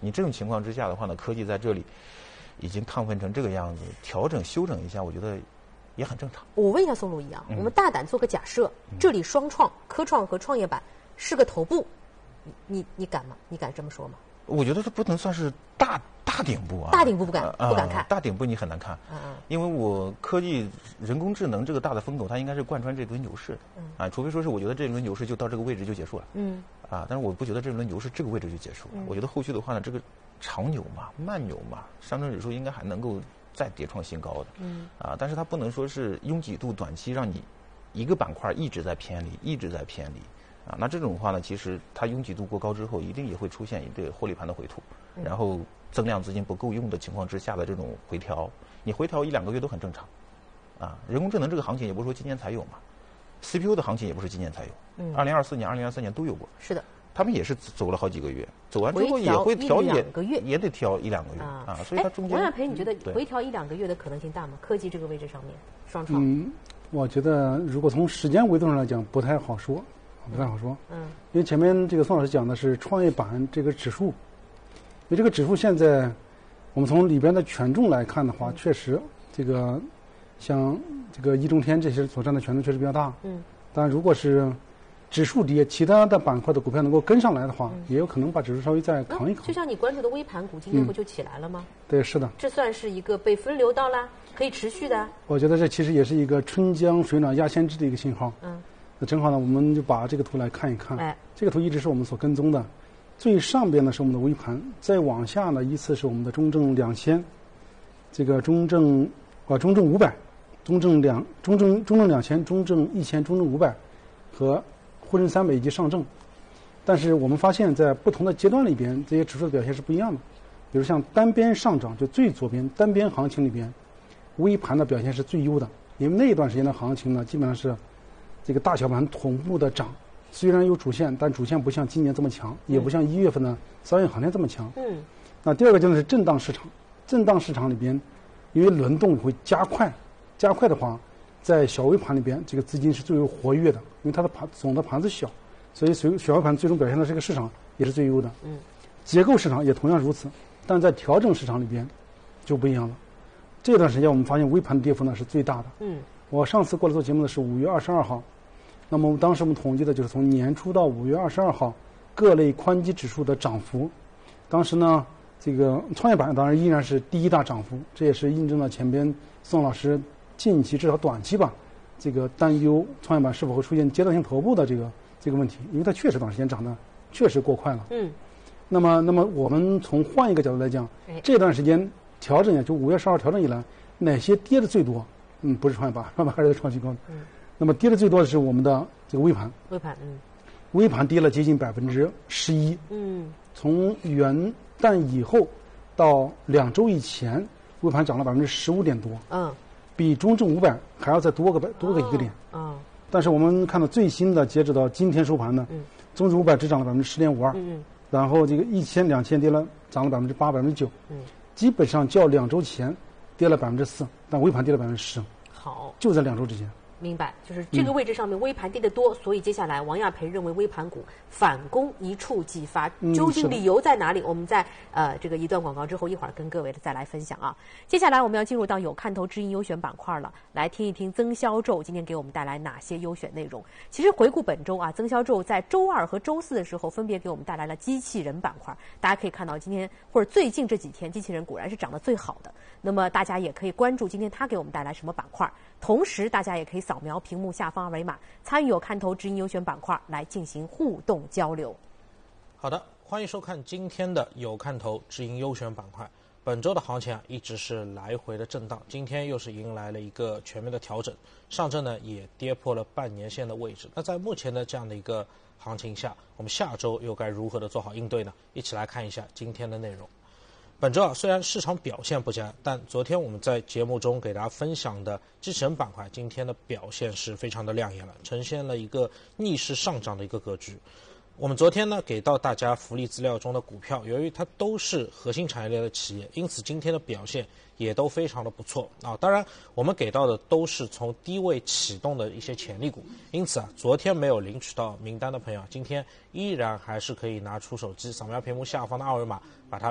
你这种情况之下的话呢，科技在这里已经亢奋成这个样子，调整修整一下，我觉得也很正常。 我问一下宋路一啊，我们大胆做个假设，这里双创、科创和创业板是个头部，你敢吗？你敢这么说吗？ 我觉得这不能算是大顶部啊， 大顶部不敢看， 大顶部你很难看，因为我科技、人工智能这个大的风口，它应该是贯穿这轮牛市，除非说是我觉得这轮牛市就到这个位置就结束了，但是我不觉得这轮牛市这个位置就结束了，我觉得后续的话呢，这个长牛嘛、慢牛嘛，上证指数应该还能够再跌创新高的，但是它不能说是拥挤度短期让你一个板块一直在偏离，那这种话呢，其实它拥挤度过高之后，一定也会出现一个获利盘的回吐，然后增量资金不够用的情况之下的这种回调，你回调1-2个月都很正常，人工智能这个行情也不是说今年才有嘛 ，CPU 的行情也不是今年才有，2024年、2023年都有过， 是的， 他们也是走了好几个月，走完之后也会调也得调1-2个月所以它中间。 王亚培，你觉得回调1-2个月的可能性大吗？科技这个位置上面，双创。 我觉得如果从时间维度上来讲，不太好说。因为前面这个宋老师讲的是创业板这个指数，因为这个指数现在我们从里边的权重来看的话，确实这个像这个易中天这些所占的权重确实比较大。但如果是指数跌，其他的板块的股票能够跟上来的话，也有可能把指数稍微再扛一扛。 就像你关注的微盘股，今天不就起来了吗？ 对，是的。 这算是一个被分流到啦，可以持续的。 我觉得这其实也是一个春江水暖鸭先知的一个信号。那正好呢，我们就把这个图来看一看。这个图一直是我们所跟踪的，最上边呢是我们的微盘，再往下呢依次是我们的中证2000，这个中证500，中证2000、中证1000、中证500和沪深300以及上证。但是我们发现，在不同的阶段里边，这些指数的表现是不一样的。比如像单边上涨，就最左边单边行情里边，微盘的表现是最优的，因为那一段时间的行情呢，基本上是这个大小盘同步的涨，虽然有主线，但主线不像今年这么强，也不像1月份的3月行情这么强。那第二个就是震荡市场，震荡市场里边，因为轮动会加快的话，在小微盘里边，这个资金是最为活跃的，因为它的总的盘子小，所以小微盘最终表现的这个市场也是最优的。结构市场也同样如此，但在调整市场里边就不一样了。这段时间我们发现微盘的跌幅呢是最大的。我上次过来做节目的是5月22号，那么当时我们统计的就是从年初到5月22号各类宽基指数的涨幅。当时呢，这个创业板当然依然是第一大涨幅，这也是印证了前边宋老师近期至少短期吧，这个担忧创业板是否会出现阶段性头部的这个问题，因为它确实短时间涨得确实过快了。那么我们从换一个角度来讲，这段时间调整也就5月12号调整以来，哪些跌的最多？不是创业板，创业板还是在创新高的。那么跌的最多的是我们的这个微盘。微盘跌了接近11%。从元旦以后到2周以前，微盘涨了15%点多。比中证500还要再多个1个点。但是我们看到最新的，截止到今天收盘呢，中证500只涨了10.52%。然后这个1000、2000涨了8%、9%。基本上较2周前跌了4%，但微盘跌了10%。 好， 就在2周之间。 明白，就是这个位置上面微盘跌得多，所以接下来王亚培认为微盘股反攻一触即发，究竟理由在哪里？我们在这个一段广告之后，一会儿跟各位再来分享啊。接下来我们要进入到有看头知音优选板块了，来听一听曾肖宙今天给我们带来哪些优选内容。其实回顾本周啊，曾肖宙在周2和周4的时候分别给我们带来了机器人板块，大家可以看到今天或者最近这几天机器人果然是涨得最好的。那么大家也可以关注今天他给我们带来什么板块，同时大家也可以扫描屏幕下方二维码，参与有看头知音优选板块来进行互动交流。 好的，欢迎收看今天的有看头知音优选板块。本周的行情一直是来回的震荡，今天又是迎来了一个全面的调整，上证呢也跌破了半年线的位置。那在目前的这样的一个行情下，我们下周又该如何的做好应对呢？一起来看一下今天的内容。本周虽然市场表现不佳，但昨天我们在节目中给大家分享的机器人板块，今天的表现是非常的亮眼了，呈现了一个逆势上涨的一个格局。我们昨天呢给到大家福利资料中的股票，由于它都是核心产业链的企业，因此今天的表现也都非常的不错啊。当然我们给到的都是从低位启动的一些潜力股，因此昨天没有领取到名单的朋友，今天依然还是可以拿出手机扫描屏幕下方的二维码，把它